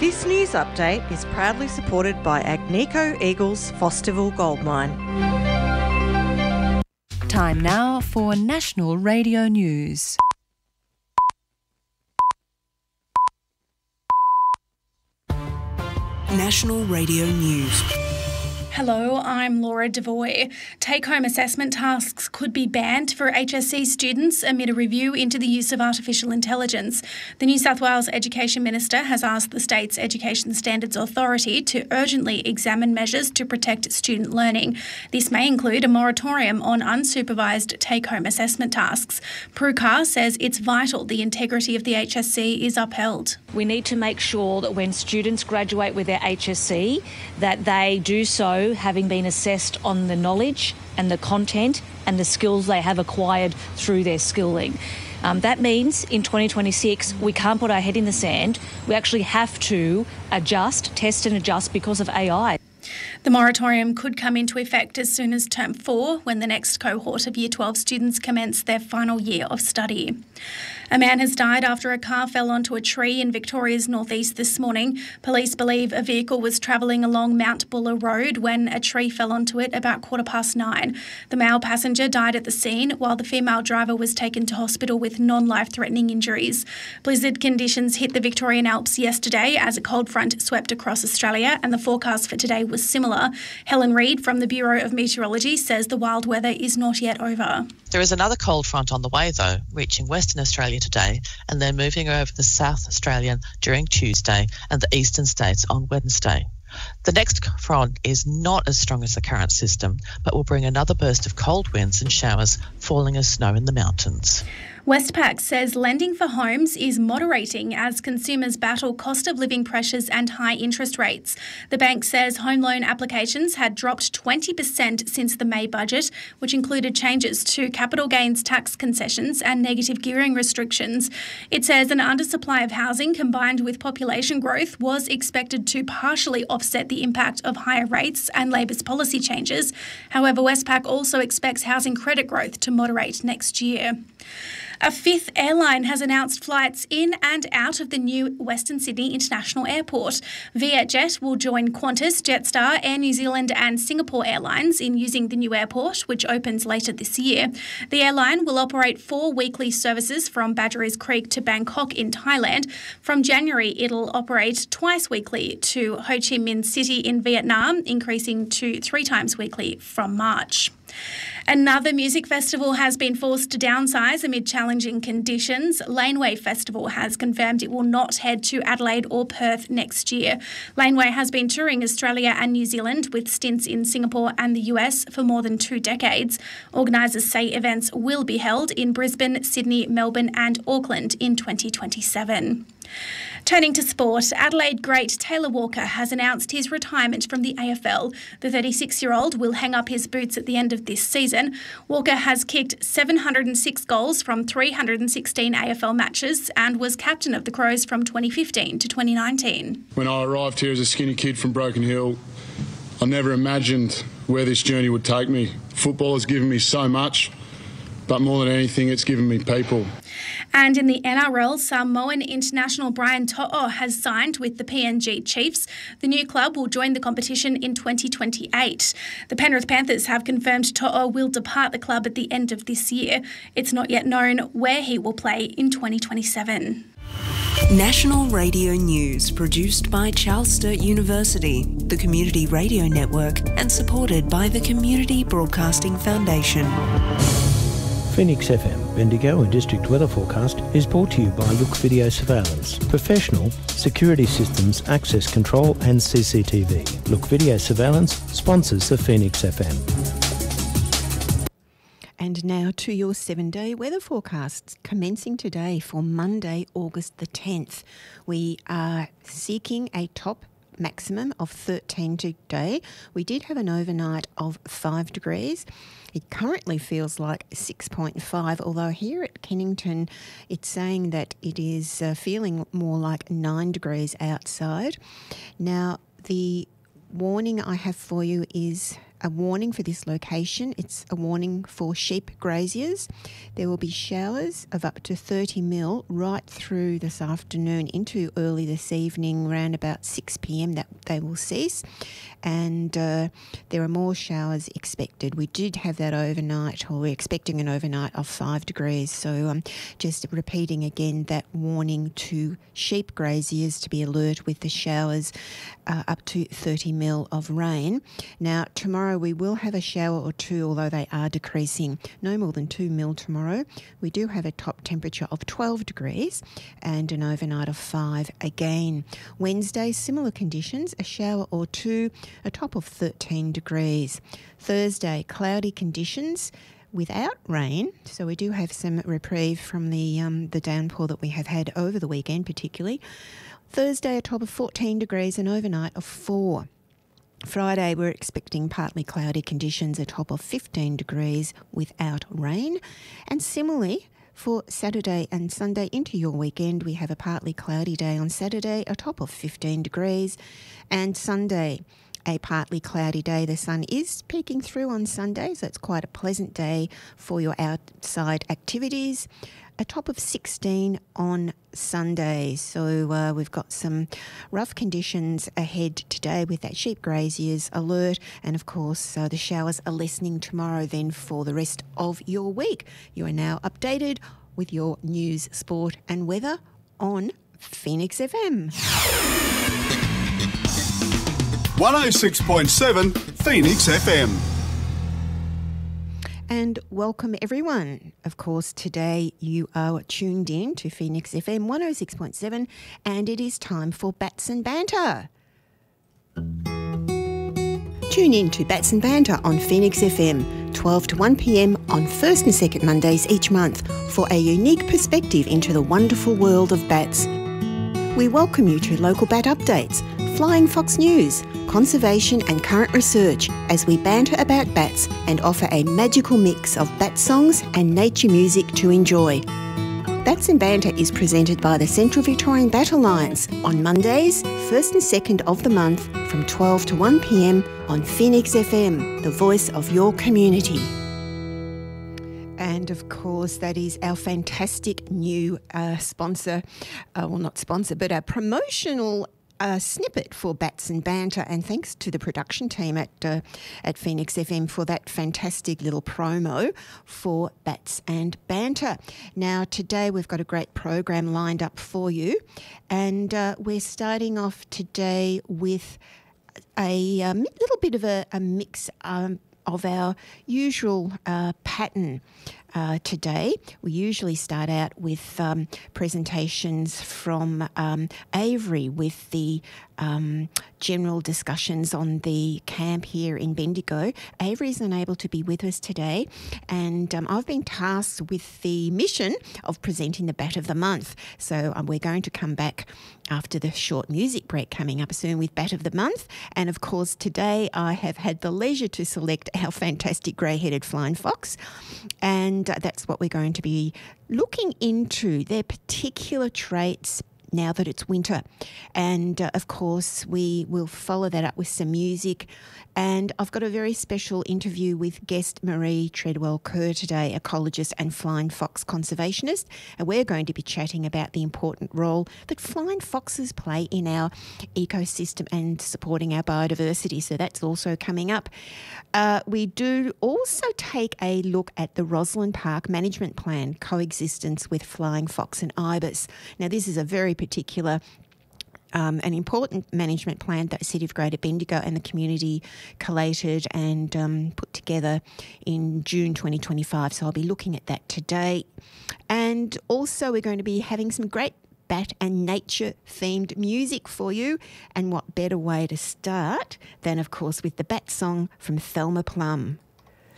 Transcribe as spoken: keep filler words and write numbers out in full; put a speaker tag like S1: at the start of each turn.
S1: This news update is proudly supported by Agnico Eagles Fosterville Gold Mine.
S2: Time now for National Radio News.
S3: National Radio News.
S4: Hello, I'm Laura Devoy. Take-home assessment tasks could be banned for H S C students amid a review into the use of artificial intelligence. The New South Wales Education Minister has asked the state's Education Standards Authority to urgently examine measures to protect student learning. This may include a moratorium on unsupervised take-home assessment tasks. Prue Carr says it's vital the integrity of the H S C is upheld.
S5: We need to make sure that when students graduate with their H S C, that they do so having been assessed on the knowledge and the content and the skills they have acquired through their schooling. Um, that means in twenty twenty-six we can't put our head in the sand. We actually have to adjust, test and adjust because of A I.
S4: The moratorium could come into effect as soon as term four, when the next cohort of Year twelve students commence their final year of study. A man has died after a car fell onto a tree in Victoria's northeast this morning. Police believe a vehicle was travelling along Mount Buller Road when a tree fell onto it about quarter past nine. The male passenger died at the scene, while the female driver was taken to hospital with non-life-threatening injuries. Blizzard conditions hit the Victorian Alps yesterday as a cold front swept across Australia, and the forecast for today was similar. Helen Reid from the Bureau of Meteorology says the wild weather is not yet over.
S6: There is another cold front on the way, though, reaching Western Australia today and then moving over the South Australian during Tuesday and the eastern states on Wednesday. The next front is not as strong as the current system, but will bring another burst of cold winds and showers, falling as snow in the mountains.
S4: Westpac says lending for homes is moderating as consumers battle cost of living pressures and high interest rates. The bank says home loan applications had dropped twenty percent since the May budget, which included changes to capital gains tax concessions and negative gearing restrictions. It says an undersupply of housing combined with population growth was expected to partially offset the impact of higher rates and Labor's policy changes. However, Westpac also expects housing credit growth to moderate next year. A fifth airline has announced flights in and out of the new Western Sydney International Airport. Vietjet will join Qantas, Jetstar, Air New Zealand and Singapore Airlines in using the new airport, which opens later this year. The airline will operate four weekly services from Badgerys Creek to Bangkok in Thailand. From January, it'll operate twice weekly to Ho Chi Minh City in Vietnam, increasing to three times weekly from March. Another music festival has been forced to downsize amid challenging conditions. Laneway Festival has confirmed it will not head to Adelaide or Perth next year. Laneway has been touring Australia and New Zealand with stints in Singapore and the U S for more than two decades. Organisers say events will be held in Brisbane, Sydney, Melbourne and Auckland in twenty twenty-seven. Turning to sport, Adelaide great Taylor Walker has announced his retirement from the A F L. The thirty-six-year-old will hang up his boots at the end of this season. Walker has kicked seven hundred six goals from three hundred sixteen A F L matches and was captain of the Crows from twenty fifteen to twenty nineteen.
S7: When I arrived here as a skinny kid from Broken Hill, I never imagined where this journey would take me. Football has given me so much, but more than anything, it's given me people.
S4: And in the N R L, Samoan international Brian To'o has signed with the P N G Chiefs. The new club will join the competition in twenty twenty-eight. The Penrith Panthers have confirmed To'o will depart the club at the end of this year. It's not yet known where he will play in twenty twenty-seven.
S3: National Radio News, produced by Charles Sturt University, the Community Radio Network, and supported by the Community Broadcasting Foundation.
S8: Phoenix F M, Bendigo and District Weather Forecast is brought to you by Look Video Surveillance. Professional security systems, access control and C C T V. Look Video Surveillance sponsors the Phoenix F M.
S9: And now to your seven-day weather forecasts commencing today for Monday, August the tenth. We are seeking a top maximum of thirteen today. We did have an overnight of five degrees. It currently feels like six point five, although here at Kennington it's saying that it is uh, feeling more like nine degrees outside. Now, the warning I have for you is a warning for this location. It's a warning for sheep graziers. There will be showers of up to thirty mil right through this afternoon into early this evening, around about six p.m. that they will cease. And uh, there are more showers expected. We did have that overnight, or we're expecting an overnight of five degrees. So um, just repeating again that warning to sheep graziers to be alert with the showers uh, up to thirty mil of rain. Now, tomorrow we will have a shower or two, although they are decreasing. No more than two mil tomorrow. We do have a top temperature of twelve degrees and an overnight of five again. Wednesday, similar conditions, a shower or two, a top of thirteen degrees. Thursday, cloudy conditions without rain, so we do have some reprieve from the um, the downpour that we have had over the weekend particularly. Thursday, a top of fourteen degrees, an overnight of four. Friday, we're expecting partly cloudy conditions, a top of fifteen degrees without rain. And similarly, for Saturday and Sunday into your weekend, we have a partly cloudy day on Saturday, a top of fifteen degrees. And Sunday, a partly cloudy day. The sun is peeking through on Sunday, so it's quite a pleasant day for your outside activities. A top of sixteen on Sunday. So uh, we've got some rough conditions ahead today with that sheep graziers alert. And of course, uh, the showers are lessening tomorrow then for the rest of your week. You are now updated with your news, sport and weather on Phoenix F M.
S10: one oh six point seven Phoenix F M.
S9: And welcome everyone. Of course, today you are tuned in to Phoenix F M one oh six point seven and it is time for Bats and Banter. Tune in to Bats and Banter on Phoenix F M, twelve to one p.m. on first and second Mondays each month for a unique perspective into the wonderful world of bats. We welcome you to local bat updates, Flying Fox news, conservation and current research as we banter about bats and offer a magical mix of bat songs and nature music to enjoy. Bats and Banter is presented by the Central Victorian Bat Alliance on Mondays, first and second of the month from twelve to one p.m. on Phoenix F M, the voice of your community. And of course, that is our fantastic new uh, sponsor, uh, well, not sponsor, but a promotional a snippet for Bats and Banter, and thanks to the production team at uh, at Phoenix F M for that fantastic little promo for Bats and Banter. Now, today we've got a great program lined up for you, and uh, we're starting off today with a, a little bit of a, a mix um, of our usual uh, pattern. Uh, today, we usually start out with um, presentations from um, Avery with the um, general discussions on the camp here in Bendigo. Avery's unable to be with us today, and um, I've been tasked with the mission of presenting the Bat of the Month. So um, we're going to come back after the short music break coming up soon with Bat of the Month. And of course, today I have had the leisure to select our fantastic grey-headed flying fox, and And that's what we're going to be looking into, their particular traits now that it's winter. And uh, of course, we will follow that up with some music. And I've got a very special interview with guest Marie Treadwell Kerr today, ecologist and flying fox conservationist. And we're going to be chatting about the important role that flying foxes play in our ecosystem and supporting our biodiversity. So that's also coming up. Uh, we do also take a look at the Roslyn Park Management Plan, coexistence with flying fox and ibis. Now, this is a very particular Um, an important management plan that the City of Greater Bendigo and the community collated and um, put together in June twenty twenty-five. So I'll be looking at that today. And also we're going to be having some great bat and nature themed music for you. And what better way to start than, of course, with the bat song from Thelma Plum.